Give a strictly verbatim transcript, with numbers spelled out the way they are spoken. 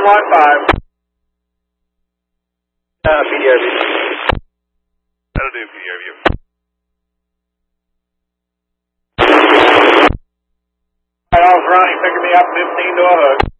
one five. Uh, P D R V. That'll do, P D R V. Alright, Ronnie picking me up fifteen to a hook.